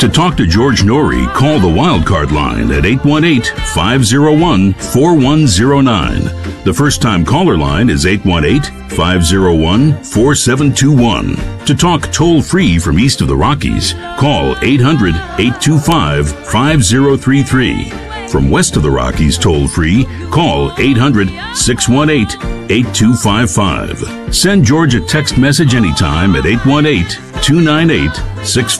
To talk to George Norrie, call the Wildcard line at 818-501-4109. The first-time caller line is 818-501-4721. To talk toll-free from east of the Rockies, call 800-825-5033. From west of the Rockies toll-free, call 800-618-8255. Send George a text message anytime at 818-298-64